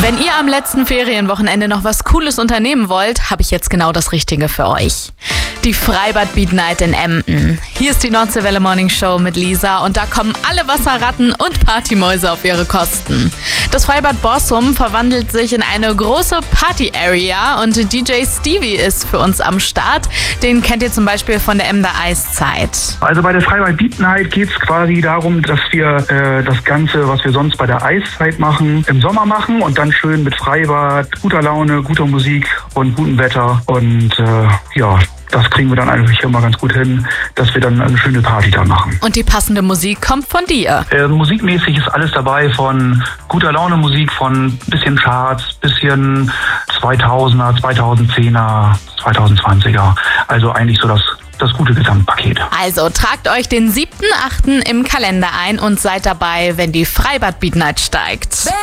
Wenn ihr am letzten Ferienwochenende noch was Cooles unternehmen wollt, habe ich jetzt genau das Richtige für euch. Die Freibad Beat Night in Emden. Hier ist die Nordseewelle Morning Show mit Lisa und da kommen alle Wasserratten und Partymäuse auf ihre Kosten. Das Freibad Borsum verwandelt sich in eine große Party-Area und DJ Stevie ist für uns am Start. Den kennt ihr zum Beispiel von der Emder Eiszeit. Also bei der Freibad Beat Night geht es quasi darum, dass wir das Ganze, was wir sonst bei der Eiszeit machen, im Sommer machen und dann schön mit Freibad, guter Laune, guter Musik und gutem Wetter und das kriegen wir dann eigentlich immer ganz gut hin, dass wir dann eine schöne Party da machen. Und die passende Musik kommt von dir. Musikmäßig ist alles dabei, von guter Laune Musik, von bisschen Charts, bisschen 2000er, 2010er, 2020er. Also eigentlich so das gute Gesamtpaket. Also tragt euch den 7.8. im Kalender ein und seid dabei, wenn die Freibad Beat Night steigt.